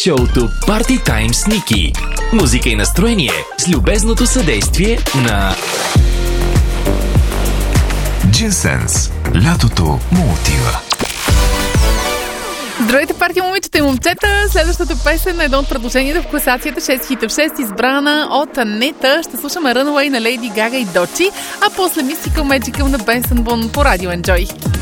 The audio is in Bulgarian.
шоуто Party Time с Ники. Музика и настроение с любезното съдействие на Джинсенс. Лятото му отива. Здравейте, партия, момичета и момчета! Следващата песен е едно от предложенията в класацията 6 хита в 6, избрана от Анета. Ще слушаме Runaway на Лейди Гага и Дочи, а после Mystical Magical на Бенсън Бон по радио Enjoy.